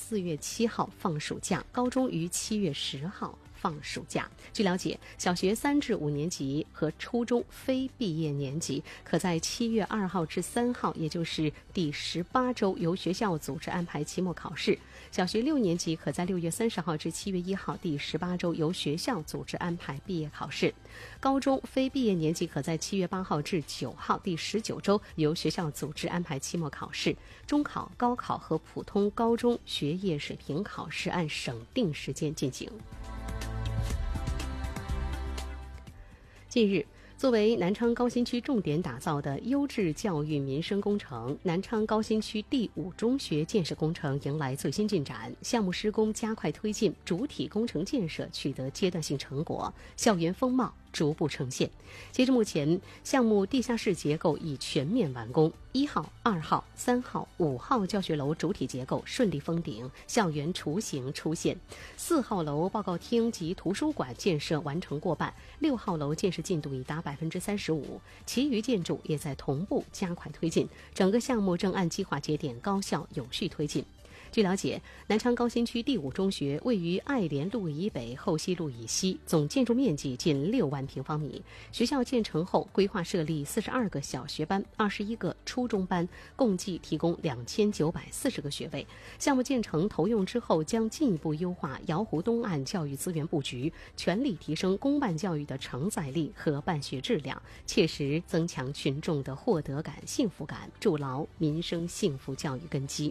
4月7号放暑假，高中于7月10号放暑假。据了解，小学3至5年级和初中非毕业年级可在7月2号至3号，也就是第18周由学校组织安排期末考试；小学6年级可在6月30号至7月1号第18周由学校组织安排毕业考试；高中非毕业年级可在7月8号至9号第19周由学校组织安排期末考试；中考、高考和普通高中学业水平考试按省定时间进行。近日，作为南昌高新区重点打造的优质教育民生工程，南昌高新区第5中学建设工程迎来最新进展，项目施工加快推进，主体工程建设取得阶段性成果，校园风貌逐步呈现。截至目前，项目地下室结构已全面完工，1号、2号、3号、5号教学楼主体结构顺利封顶，校园雏形出现。4号楼报告厅及图书馆建设完成过半，6号楼建设进度已达35%，其余建筑也在同步加快推进，整个项目正按计划节点高效有序推进。据了解，南昌高新区第5中学位于爱莲路以北、后溪路以西，总建筑面积近6万平方米。学校建成后，规划设立42个小学班、21个初中班，共计提供2940个学位。项目建成投用之后，将进一步优化瑶湖东岸教育资源布局，全力提升公办教育的承载力和办学质量，切实增强群众的获得感、幸福感，筑牢民生幸福教育根基。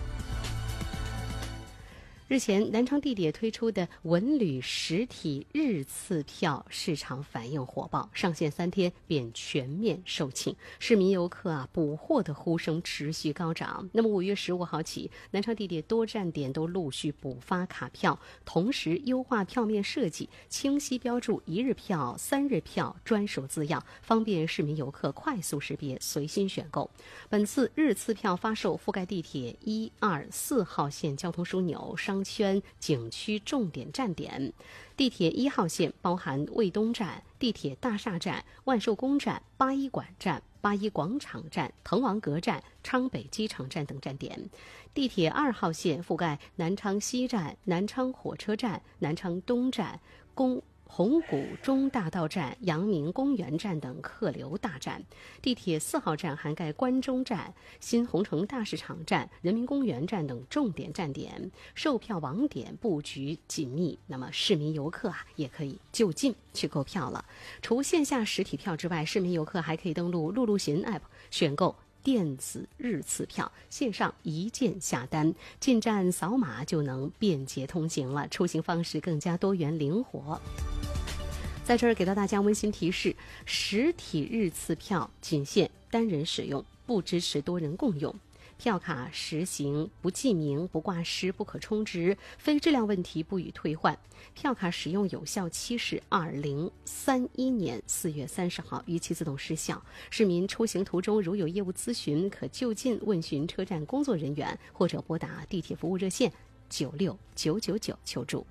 日前，南昌地铁推出的文旅实体日次票市场反应火爆，上线3天便全面售罄，市民游客补货的呼声持续高涨。那么5月15号起，南昌地铁多站点都陆续补发卡票，同时优化票面设计，清晰标注1日票、3日票专属字样，方便市民游客快速识别，随心选购。本次日次票发售覆盖地铁1、2、4号线交通枢纽、商圈、景区重点站点。地铁1号线包含卫东站、地铁大厦站、万寿宫站、八一馆站、八一广场站、滕王阁站、昌北机场站等站点。地铁2号线覆盖南昌西站、南昌火车站、南昌东站、红谷中大道站、阳明公园站等客流大站。地铁4号站涵盖关中站、新鸿城大市场站、人民公园站等重点站点，售票网点布局紧密，那么市民游客也可以就近去购票了。除线下实体票之外，市民游客还可以登录路路行 App 选购电子日次票，线上一键下单，进站扫码就能便捷通行了，出行方式更加多元灵活。在这儿给到大家温馨提示，实体日次票仅限单人使用，不支持多人共用。票卡实行不记名、不挂失、不可充值，非质量问题不予退换。票卡使用有效期是2031年4月30号，逾期自动失效。市民出行途中如有业务咨询，可就近问询车站工作人员，或者拨打地铁服务热线96999求助。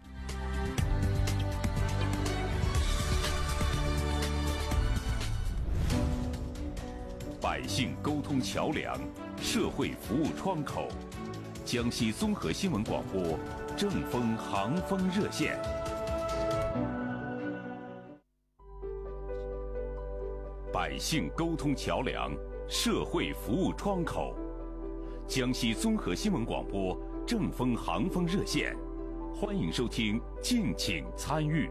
百姓沟通桥梁，社会服务窗口，江西综合新闻广播正风航风热线。百姓沟通桥梁，社会服务窗口，江西综合新闻广播正风航风热线，欢迎收听，敬请参与。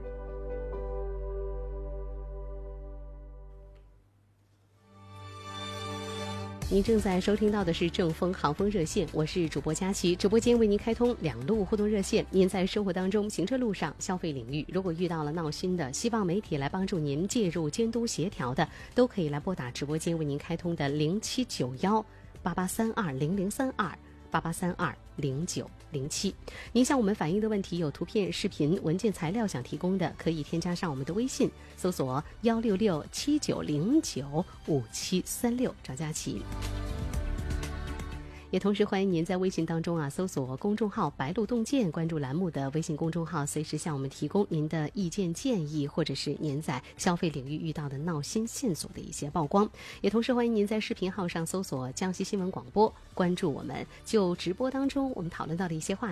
您正在收听到的是正风航风热线，我是主播佳琪，直播间为您开通2路互动热线。您在生活当中、行车路上、消费领域，如果遇到了闹心的，希望媒体来帮助您介入、监督、协调的，都可以来拨打直播间为您开通的07918832003288320907。您向我们反映的问题有图片、视频、文件材料想提供的，可以添加上我们的微信，搜索16679095736找佳琪。也同时欢迎您在微信当中搜索公众号白鹿洞见，关注栏目的微信公众号，随时向我们提供您的意见建议，或者是您在消费领域遇到的闹心线索的一些曝光。也同时欢迎您在视频号上搜索江西新闻广播，关注我们，就直播当中我们讨论到的一些话